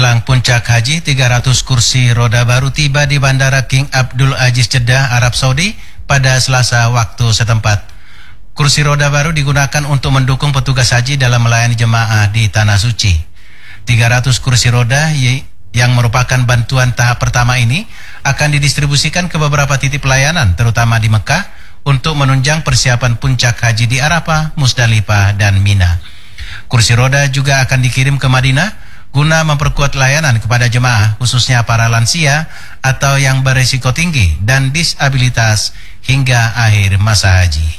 Menjelang puncak haji, 300 kursi roda baru tiba di Bandara King Abdul Aziz Jeddah, Arab Saudi pada Selasa waktu setempat. Kursi roda baru digunakan untuk mendukung petugas haji dalam melayani jemaah di Tanah Suci. 300 kursi roda yang merupakan bantuan tahap pertama ini akan didistribusikan ke beberapa titik pelayanan, terutama di Mekah, untuk menunjang persiapan puncak haji di Arafah, Musdalifah, dan Mina. Kursi roda juga akan dikirim ke Madinah guna memperkuat layanan kepada jemaah, khususnya para lansia atau yang berisiko tinggi dan disabilitas hingga akhir masa haji.